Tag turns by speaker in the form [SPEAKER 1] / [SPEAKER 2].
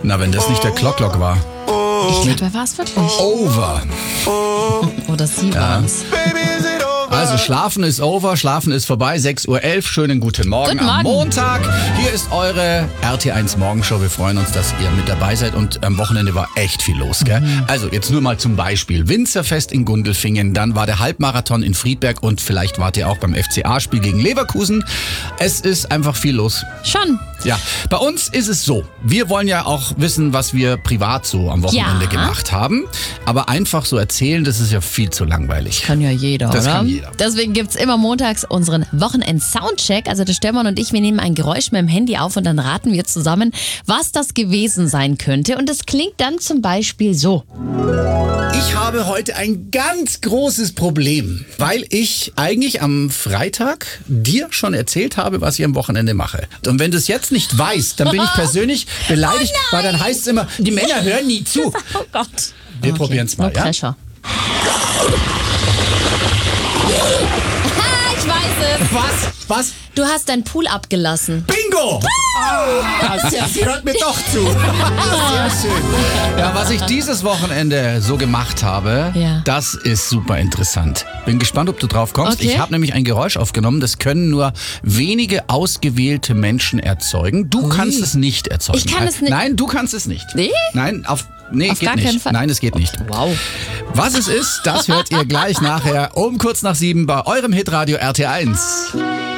[SPEAKER 1] Na, wenn das nicht der Clock war.
[SPEAKER 2] Ich glaube, wer war es wirklich?
[SPEAKER 1] Over.
[SPEAKER 2] Oder sie waren's.
[SPEAKER 1] Also Schlafen ist over, Schlafen ist vorbei, 6.11 Uhr, schönen guten Morgen,
[SPEAKER 2] Guten Morgen.
[SPEAKER 1] am Montag. Hier ist eure RT1 Morgenshow. Wir freuen uns, dass ihr mit dabei seid und am Wochenende war echt viel los, gell? Also jetzt nur mal zum Beispiel Winzerfest in Gundelfingen, dann war der Halbmarathon in Friedberg und vielleicht wart ihr auch beim FCA-Spiel gegen Leverkusen. Es ist einfach viel los.
[SPEAKER 2] Schon.
[SPEAKER 1] Ja, bei uns ist es so, wir wollen ja auch wissen, was wir privat so am Wochenende
[SPEAKER 2] Ja.
[SPEAKER 1] gemacht haben, aber einfach so erzählen, das ist ja viel zu langweilig.
[SPEAKER 2] Kann ja jeder,
[SPEAKER 1] Das
[SPEAKER 2] oder?
[SPEAKER 1] kann jeder.
[SPEAKER 2] Deswegen gibt's immer montags unseren Wochenend-Soundcheck. Also der Stefan und ich, wir nehmen ein Geräusch mit dem Handy auf und dann raten wir zusammen, was das gewesen sein könnte. Und das klingt dann zum Beispiel so.
[SPEAKER 1] Ich habe heute ein ganz großes Problem, weil ich eigentlich am Freitag dir schon erzählt habe, was ich am Wochenende mache. Und wenn du es jetzt nicht weißt, dann bin ich persönlich beleidigt, weil dann heißt es immer, die Männer hören nie zu.
[SPEAKER 2] Oh Gott.
[SPEAKER 1] Wir probieren's mal,
[SPEAKER 2] no
[SPEAKER 1] ja?
[SPEAKER 2] pressure. Ich weiß es.
[SPEAKER 1] Was?
[SPEAKER 2] Du hast deinen Pool abgelassen.
[SPEAKER 1] Bingo! Sie hört mir doch zu. Sehr schön. Ja, was ich dieses Wochenende so gemacht habe,
[SPEAKER 2] Ja.
[SPEAKER 1] das ist super interessant. Bin gespannt, ob du drauf kommst.
[SPEAKER 2] Okay.
[SPEAKER 1] Ich habe nämlich ein Geräusch aufgenommen, das können nur wenige ausgewählte Menschen erzeugen. Du kannst es nicht erzeugen.
[SPEAKER 2] Ich kann es nicht.
[SPEAKER 1] Nein, du kannst es nicht.
[SPEAKER 2] Nee?
[SPEAKER 1] Nein, nee,
[SPEAKER 2] Auf
[SPEAKER 1] geht
[SPEAKER 2] gar
[SPEAKER 1] nicht.
[SPEAKER 2] keinen Fall.
[SPEAKER 1] Nein, es geht nicht.
[SPEAKER 2] Wow.
[SPEAKER 1] Was es ist, das hört ihr gleich nachher um kurz nach 7 bei eurem Hitradio RT1.